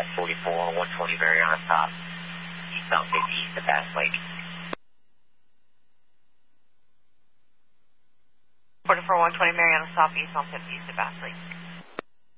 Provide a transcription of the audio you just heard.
44 120 Mariana stop, eastbound 50 east of Bass Lake. 44 120 Mariana stop, eastbound 50 east of Bass Lake.